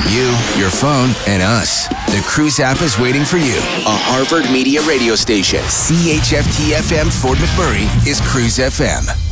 You, your phone, and us. The Cruise app is waiting for you. A Harvard Media radio station. CHFT-FM Fort McMurray is Cruise FM.